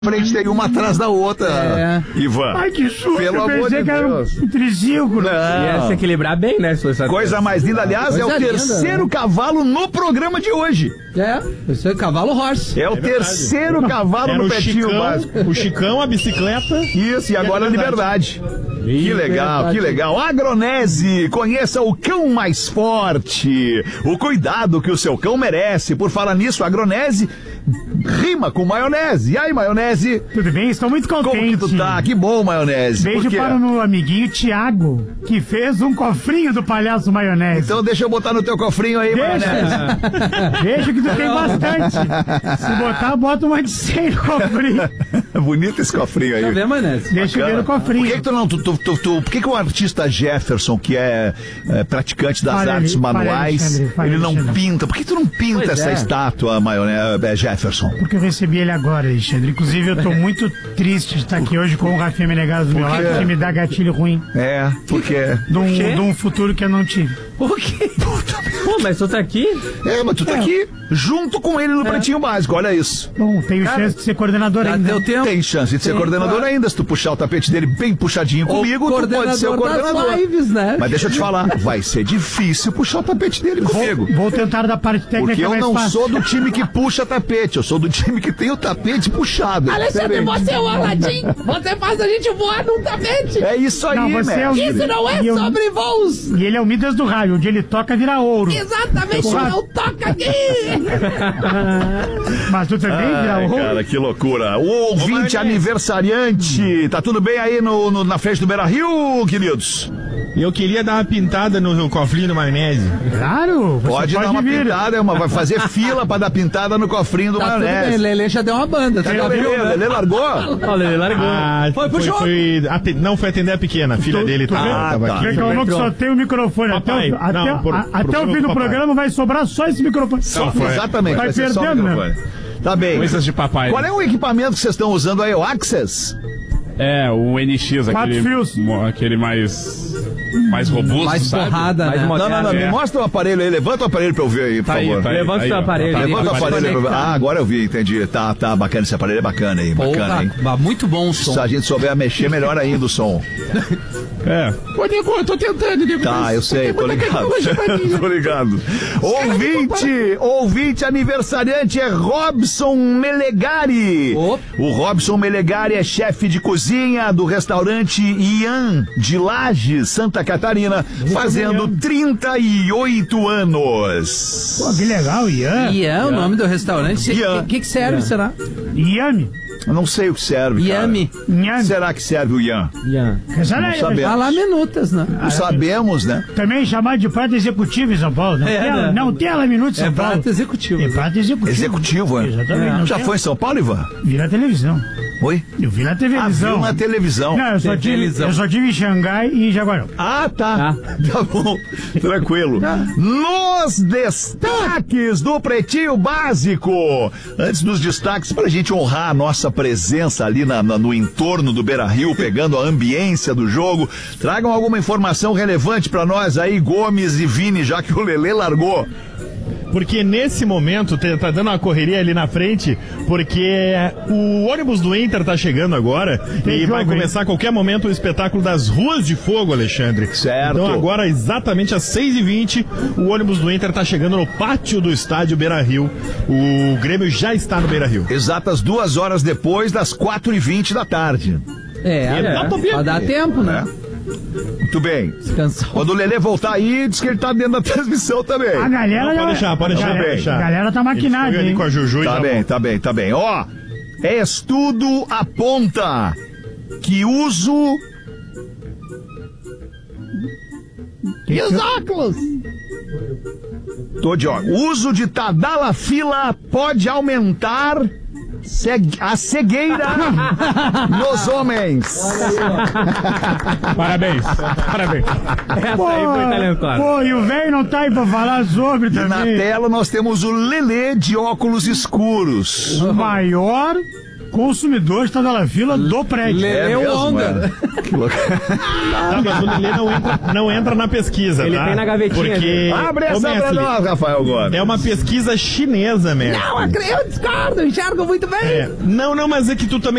frente tem uma atrás da outra. Ivan. Ai, que susto. Pelo amor de Deus. Um triciclo. Ia se equilibrar bem, né? Coisa mais linda. Aliás, é o terceiro cavalo no programa de hoje. Esse é cavalo horse. É o terceiro cavalo no Pretinho Básico. O Chicão, a bicicleta. Isso, e agora a Liberdade. Que legal, que legal. Agronese, conheça o cão mais forte. O cuidado que o seu cão merece. Por falar nisso, Agronese rima com maionese. E aí, maionese? Tudo bem? Estou muito contente. Como que tu tá? Que bom, maionese. Beijo para o meu amiguinho Thiago, que fez um cofrinho do palhaço maionese. Então deixa eu botar no teu cofrinho aí, maionese. Vejo que tu tem bastante. Se botar, bota uma de 100 no cofrinho. Bonito esse cofrinho aí. Tá vendo, maionese? Deixa eu ver no cofrinho. Por que tu não... por que o artista Jefferson, que é praticante das artes manuais, ele não pinta? Por que tu não pinta essa estátua, maionese, Jefferson? Porque eu recebi ele agora, Alexandre. Inclusive, eu tô muito triste de estar aqui hoje com o Rafinha Menegas do meu lado, que me dá gatilho ruim. Por quê? De um futuro que eu não tive. Por quê? Pô, mas tu tá aqui? Mas tu tá aqui junto com ele no Pretinho Básico, olha isso. Bom, tenho chance de ser coordenador ainda. Deu tempo. Tem chance de ser coordenador ainda, se tu puxar o tapete dele bem puxadinho comigo, tu pode ser o coordenador. Das lives, né? Mas deixa eu te falar, vai ser difícil puxar o tapete dele comigo. Vou tentar da parte técnica. Porque eu não sou do time que puxa tapete, eu sou do time que tem o tapete puxado. Alexandre, você é o Aladim. Você faz a gente voar num tapete. É isso aí, Isso não é sobre voos. E ele é o Midas do rádio, onde ele toca vira ouro. Exatamente, não toca aqui. Mas tu também vira ouro? Cara, que loucura. O ouvinte aniversariante, tá tudo bem aí na festa do Beira-Rio, queridos? Eu queria dar uma pintada no cofrinho do maionese. Claro, pode dar uma pintada, vai fazer fila pra dar pintada no cofrinho do maionese. Tudo bem, Lelê já deu uma banda. Lelê largou? Ó, Lelê largou. Foi pro jogo. Não, foi atender a pequena, a filha dele tava aqui. Reclamou que só tem o microfone. Papai, até o fim do programa vai sobrar só esse microfone. Exatamente. Vai perdendo, né? Tá bem. Coisas de papai. Qual é o equipamento que vocês estão usando aí? O Access? O NX, aquele mais robusto, mais borrada, né? Não, me mostra o aparelho aí, levanta o aparelho pra eu ver aí, por favor. Levanta o teu aparelho. Levanta o aparelho pra eu ver. Ah, agora eu vi, entendi. Tá bacana, esse aparelho é bacana aí, bacana, hein? Muito bom o som. Se a gente souber mexer, melhor ainda o som. Eu tô tentando, Nego. Tá, eu sei, tô ligado. Tô ligado. Ouvinte aniversariante é Robson Melegari. O Robson Melegari é chefe de cozinha do restaurante Ian de Lages, Santa Catarina, fazendo 38 anos. Pô, que legal, Ian. Ian, o nome do restaurante. O que serve, será? Ian. Eu não sei o que serve, cara. Ian. Será que serve o Ian? Não sabemos. Tá lá minutas, né? Não sabemos, né? Também chamado de prato executivo em São Paulo. Não tem ela minutos em São Paulo. Prato executivo. É prato executivo. Executivo, é? Exatamente. Já foi em São Paulo, Ivan? Vi na televisão. Oi? Eu vi na televisão. Viu na televisão. Não, eu só tive em Xangai e em Jaguarão. Ah, tá. Tá bom. Tranquilo. Nos destaques do Pretinho Básico. Antes dos destaques, pra gente honrar a nossa presença ali no entorno do Beira-Rio, pegando a ambiência do jogo, tragam alguma informação relevante pra nós aí, Gomes e Vini, já que o Lelê largou. Porque nesse momento tá dando uma correria ali na frente, porque o ônibus do Inter tá chegando agora e vai começar a qualquer momento o espetáculo das Ruas de Fogo, Alexandre. Certo. Então agora, exatamente às 6h20, o ônibus do Inter tá chegando no pátio do estádio Beira-Rio. O Grêmio já está no Beira-Rio. Exatas 2 horas depois das 4h20 da tarde. Vai dar tempo, né? Muito bem. Quando o Lelê voltar aí, diz que ele tá dentro da transmissão também. A galera pode deixar. A galera tá maquinada, hein? Com a Juju tá bem. Ó, estudo aponta que uso... E os óculos? Tô de óculos. O uso de Tadalafila pode aumentar a cegueira nos homens. Parabéns. Essa aí foi talentosa. Pô, e o velho não tá aí pra falar sobre também. Na tela nós temos o Lelê de óculos escuros. O maior consumidor está na fila do prédio. Leleu onda. Que louco. Tá, mas o Lelê não entra na pesquisa, Ele tá? tem na gavetinha. Porque... Abre essa pra nós, Rafael Gomes. É uma pesquisa chinesa, mesmo. Não, eu discordo, eu enxergo muito bem. Não, mas é que tu também